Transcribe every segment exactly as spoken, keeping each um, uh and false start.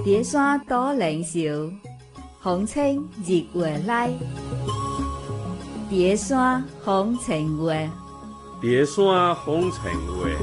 蝶山多靈秀，風清日月來。蝶山風情月， 蝶山風情月。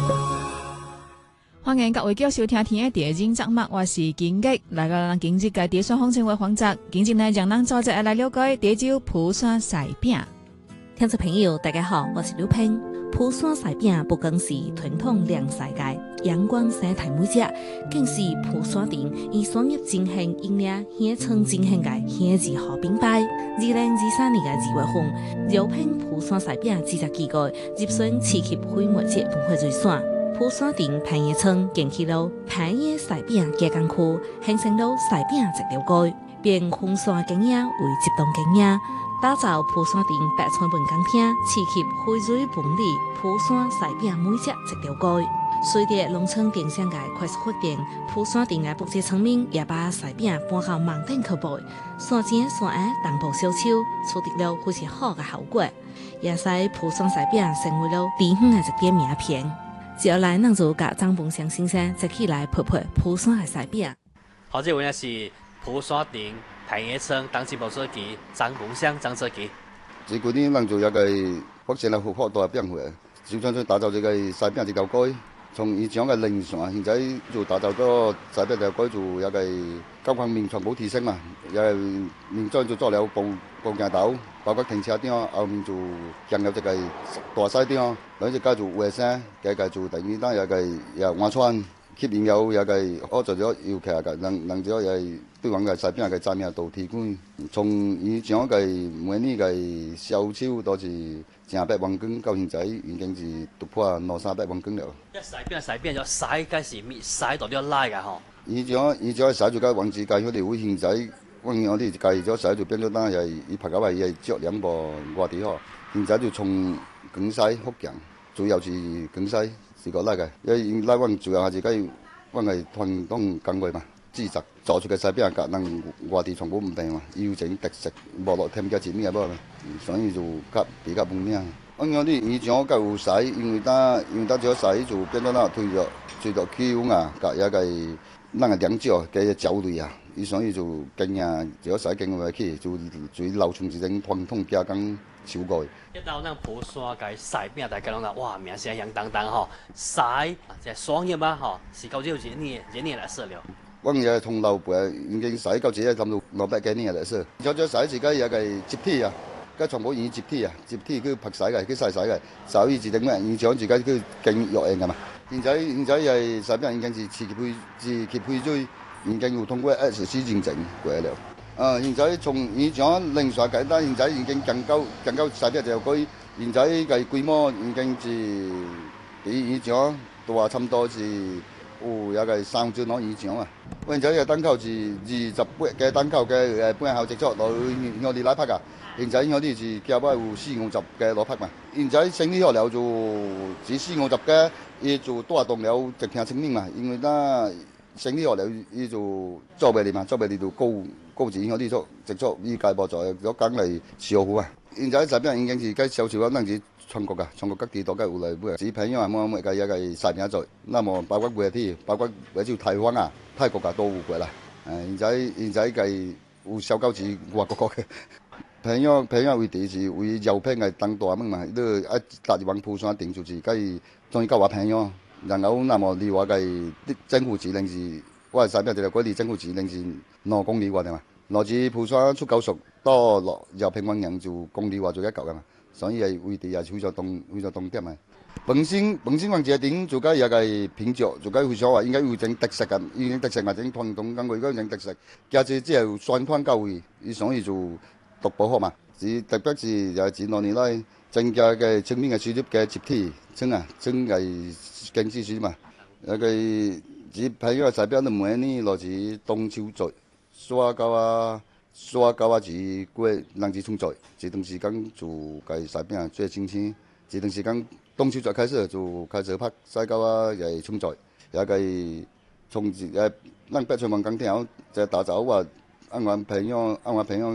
歡迎各位繼續收聽天嘅第二節目，我是金吉，來到咱今日嘅蝶山風情月環節，今日呢讓咱做者來了解蝶州蒲山西餅。 聽眾朋友，大家好，我是劉平。蒲山西餅不僅是傳統涼世界，陽光生態美食，更是蒲山店以商業精神引領鄉村精神嘅鄉字號品牌。二零二三年嘅二月份，劉平蒲山西餅二十幾個入選市級非物質文化遺產。蒲山店番禺村建起了番禺西餅加工區，形成了西餅直流街，並分山經營為集中經營。打造蒲山店百川文港廳市級非水分離蒲山西餅美食直流街。隨着農村電商界快速發展，蒲山店嘅布置層面也把西餅搬到網店去賣，山前山下同步銷售，取得了非常好嘅效果，也使蒲山西餅成為了地方嘅一點名片。接下來，咱就甲張鳳祥先生一起來拍拍蒲山嘅西餅。 好，這位呢是蒲山店番禺村當時部書記張鳳祥張書記。 這幾年咱做一個發展了好多變化，就像做打造這個西餅這條街，從以前嘅零散，現在就打造咗西餅條街，就一個交通面全部提升嘛，又面裝就做了步步行道，包括停車場，後面就建了這個大西場，兩隻家做衛生，計計做第二單有個有安全。吸引有有個我做咗要求嘅，能能咗係對往嘅西邊嘅知名度提高。從以前嘅每年嘅銷售都是成百萬斤，到現在已經是突破兩三百萬斤了。 一西邊西邊就西嘅是咩？西到啲拉嘅嗬。 以前以前西就嘅王子街，佢哋會現在我我哋計咗西就變咗單係以拍九係係著兩部外地嗬。現在就從廣西福建，主要是廣西。是個拉嘅，因為拉灣主要係自己灣係傳統工藝嘛，製作做出嘅西餅格能外地全部唔平嘛，要整特色，冇落添加錢嘅噃，所以就較比較唔靚。我講啲以前我夠使，因為得因為得咗使就變咗啦，退咗退咗橋啊，隔一個嗱個兩角嘅角類啊，所以就更啊，咗使更為起，就就流傳一種傳統加工手藝。 一到咱蒲山嘅西餅，大家攏講哇，名聲響當當吼，西即係商業啊吼，是到咗幾年幾年嚟設了。 我哋從老輩已經使到自己諗到六百幾年嚟設，咗咗使自己有個接體啊，跟全部已接體啊，接體佢拍洗嘅，佢洗洗嘅，手以自定咩？以前自己佢經肉型㗎嘛。現在現在係西餅已經是市級配市級配水，已經要通過 S C 認證過了。啊！現在從以前零碎計單，現在已經更高更高細啲就佢現在嘅規模已經是比以前都話差唔多是哦有個三轉攞以前啊！現在嘅單口是二十八嘅單口嘅誒半後製作落我哋拉拍㗎，現在我哋是加埋有四五十嘅攞拍嘛。現在整理好了就只四五十嘅，也就多動了直聽清明嘛，因為啦整理好了也就做俾你嘛，做俾你就高。高字我啲做直作依界播在咗梗嚟小好啊！現在西餅已經是計小小咁樣子全國㗎，全國各地都計有嚟買。只朋友話冇乜計一個西餅做，那麼包括外地，包括或者台灣啊、泰國啊都有過啦。誒，現在現在計有小高字外國嘅朋友朋友為地是為郵票係當大蚊嘛，都一搭往蒲山定就是計終於交話朋友，然後那麼你話計政府指令是。我係西餅就係嗰啲政府指令是兩公里外嘅嘛，來自蒲山出九屬到落由平均人就公里外做一嚿嘅嘛，所以係會地係非常東非常東啲嘛。本身本身講這點做緊有個品種，做緊會所話應該會整特色嘅，已經特色或者傳統咁佢嗰種特色，加之之後雙寬交匯，所以就獨步學嘛。是特別是又係近兩年來增加嘅清面嘅輸入嘅接體，真啊真係經濟水嘛，有個。只譬如話西餅都每年來自冬秋節，沙膠啊、沙膠啊，是過人之春節，這段時間就計西餅最新鮮。這段時間冬秋節開始就開始拍西膠啊，又係春節，也計從誒咱北川灣港聽就打造話，按我朋友按我朋友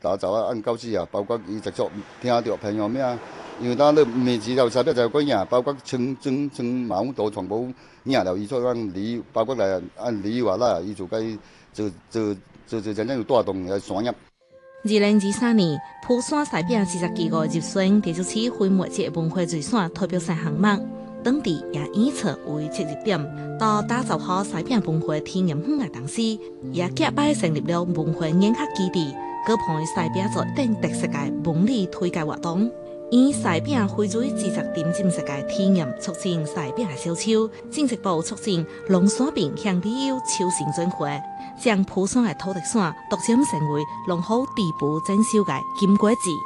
打造啊按告知啊，包括伊直作聽到朋友咩啊，因為當你面子就曬得就嗰樣，包括青青青毛到全部嘢就伊做按理，包括嚟按理話啦，伊做雞就就就就真正有帶動嘅產業。 二零二三年，蒲山西餅四十幾個入選第九次徽末節文化最選代表性項目，當地也以此為切入點，到打造好西餅文化體驗園嘅同時，也結拜成立了文化研究基地，舉辦西餅作等特色嘅文理推介活動，以西餅匯聚知識點進式嘅體驗，促進西餅嘅銷售，進一步促進農產品向旅遊超前轉換。將蒲山嘅土特產獨佔成為農好地步徵收嘅金果子。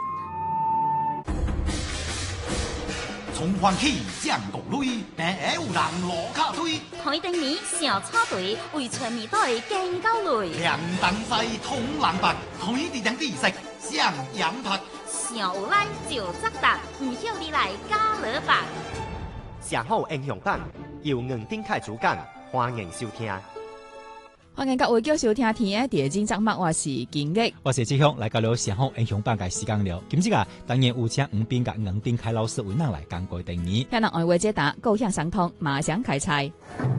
從歡喜上國內，第二有人羅卡推， 台頂面小草堆，為全面隊更高類。 兩等西通南北，台地頂地色上羊拍。 上有來就則達，唔曉你來加勒白。 上好英雄版由吳丁凱主講，歡迎收聽。 歡迎各位繼續收聽天嘅地精節目，我是金玉， 我是志雄，來到了上好英雄版嘅時間了。今日啊，當然有請吳斌甲吳丁凱老師為咱來講過定義。 向人愛話解答，高向相通，馬上開賽。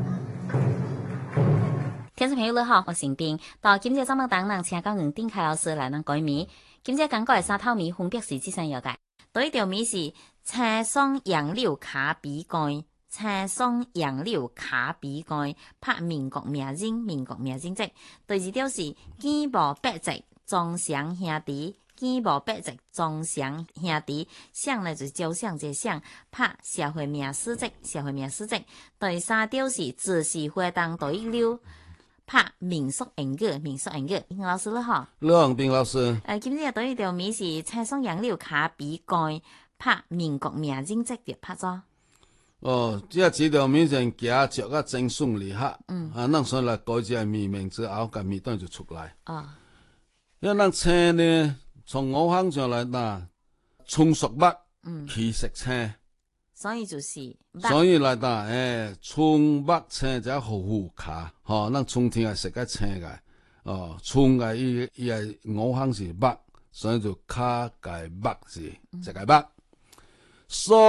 聽眾朋友你好，我是斌。到今日節目當中，請到吳丁凱老師來咱改名。今日講過嘅三套米分別是幾項要嘅？第一條米是青松楊柳卡比蓋。青松楊柳卡比蓋，拍民國名人，民國名人節。第二條是見無百席，眾祥兄弟，見無百席，眾祥兄弟。祥呢就是照相這相，拍社會名史節，社會名史節。第三條是自時活動第一流，拍民俗英語，民俗英語。吳老師你好， 你好，丁老師。誒、 呃，今日第一條米是青松楊柳卡比蓋，拍民國名人節嘅拍咗。 哦，這幾條米先夾着啊，真順利哈。嗯。啊，咱所來改隻米名之後，個米段就出來。啊。因咱青呢，從我方上來嗱，蔥熟麥，嗯，其實青。 所以就是。 所以來嗱，誒，蔥麥青就好好卡，吼，咱春天係食個青嘅，哦，蔥嘅伊伊係我方是麥，所以就卡個麥字，食個麥。所